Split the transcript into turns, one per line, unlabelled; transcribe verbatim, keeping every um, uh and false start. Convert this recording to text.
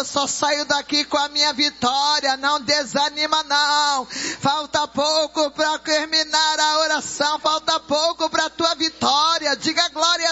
eu só saio daqui com a minha vitória. Não desanima não. Falta pouco para terminar a oração. Falta pouco para a tua vitória. Diga glória